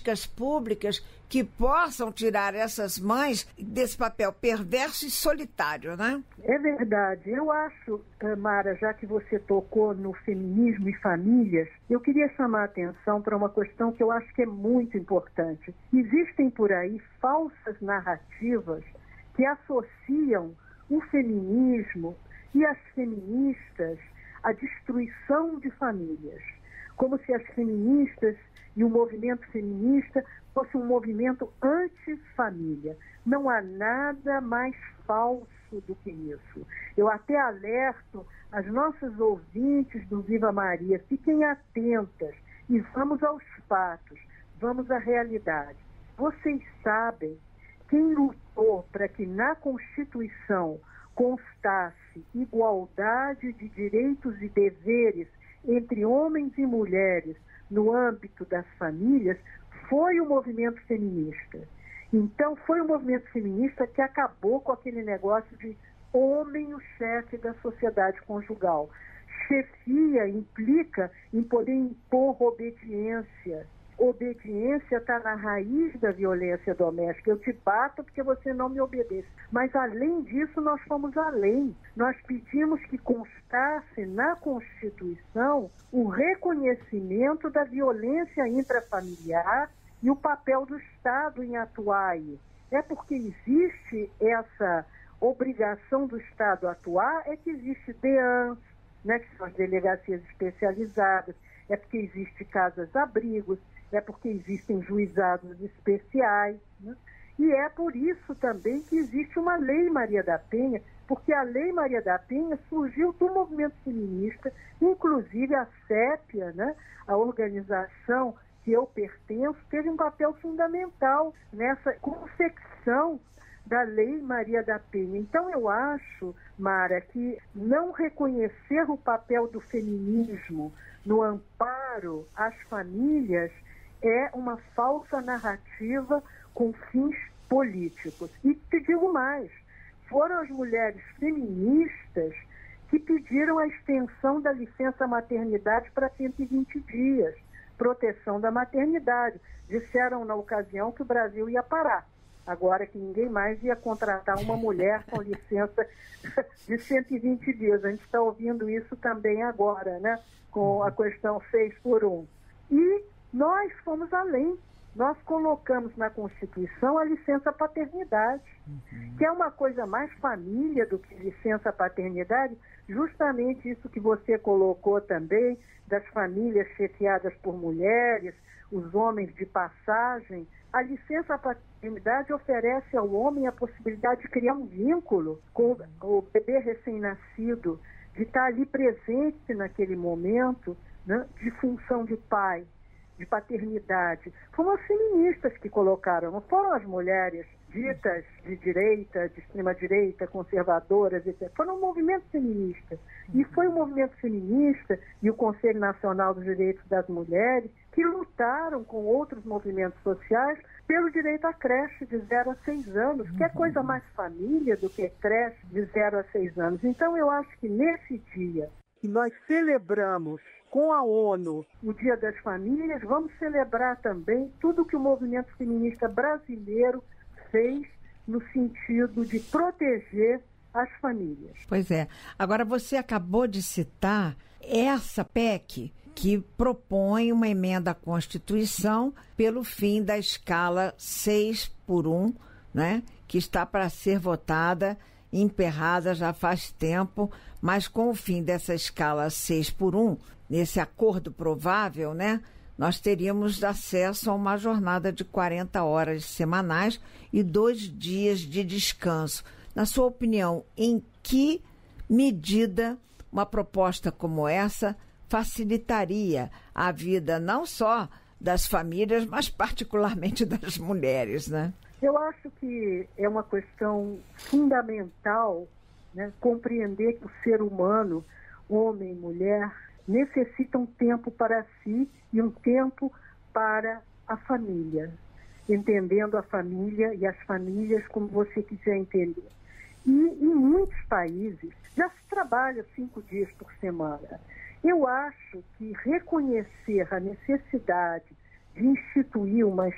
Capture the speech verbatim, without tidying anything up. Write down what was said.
políticas públicas que possam tirar essas mães desse papel perverso e solitário, né? É verdade. Eu acho, Mara, já que você tocou no feminismo e famílias, eu queria chamar a atenção para uma questão que eu acho que é muito importante. Existem por aí falsas narrativas que associam o feminismo e as feministas à destruição de famílias, como se as feministas e o movimento feminista fosse um movimento anti-família. Não há nada mais falso do que isso. Eu até alerto as nossas ouvintes do Viva Maria, fiquem atentas e vamos aos fatos, vamos à realidade. Vocês sabem quem lutou para que na Constituição constasse igualdade de direitos e deveres entre homens e mulheres no âmbito das famílias? Foi o movimento feminista. Então, foi o movimento feminista que acabou com aquele negócio de homem o chefe da sociedade conjugal. Chefia implica em poder impor obediência. Obediência está na raiz da violência doméstica. Eu te bato porque você não me obedece. Mas, além disso, nós fomos além. Nós pedimos que constasse na Constituição o reconhecimento da violência intrafamiliar e o papel do Estado em atuar aí. É porque existe essa obrigação do Estado a atuar, é que existe DEANs, né, que são as delegacias especializadas, é porque existe casas-abrigos, é porque existem juizados especiais, né? E é por isso também que existe uma Lei Maria da Penha, porque a Lei Maria da Penha surgiu do movimento feminista, inclusive a SEPIA, né, a organização que eu pertenço, teve um papel fundamental nessa confecção da Lei Maria da Penha. Então eu acho, Mara, que não reconhecer o papel do feminismo no amparo às famílias é uma falsa narrativa com fins políticos. E te digo mais, foram as mulheres feministas que pediram a extensão da licença maternidade para cento e vinte dias, proteção da maternidade. Disseram na ocasião que o Brasil ia parar. Agora que ninguém mais ia contratar uma mulher com licença de cento e vinte dias. A gente está ouvindo isso também agora, né? Com a questão seis por um. E nós fomos além. Nós colocamos na Constituição a licença paternidade, uhum. que é uma coisa mais família do que licença paternidade, justamente isso que você colocou também, das famílias chefiadas por mulheres, os homens de passagem. A licença paternidade oferece ao homem a possibilidade de criar um vínculo com o bebê recém-nascido, de estar ali presente naquele momento, né, de função de pai, de paternidade. Foram as feministas que colocaram, não foram as mulheres ditas de direita, de extrema-direita, conservadoras, etcétera. Foram o movimento feminista. E foi o movimento feminista e o Conselho Nacional dos Direitos das Mulheres que lutaram com outros movimentos sociais pelo direito à creche de zero a seis anos, que é coisa mais família do que creche de zero a seis anos. Então eu acho que nesse dia que nós celebramos com a ONU o Dia das Famílias, vamos celebrar também tudo que o movimento feminista brasileiro fez no sentido de proteger as famílias. Pois é. Agora, você acabou de citar essa P E C que propõe uma emenda à Constituição pelo fim da escala seis por um, né, que está para ser votada emperrada já faz tempo, mas com o fim dessa escala seis por um, nesse acordo provável, né, nós teríamos acesso a uma jornada de quarenta horas semanais e dois dias de descanso. Na sua opinião, em que medida uma proposta como essa facilitaria a vida não só das famílias, mas particularmente das mulheres, né? Eu acho que é uma questão fundamental, né, compreender que o ser humano, homem e mulher, necessita um tempo para si e um tempo para a família, entendendo a família e as famílias como você quiser entender. E em muitos países já se trabalha cinco dias por semana. Eu acho que reconhecer a necessidade de instituir uma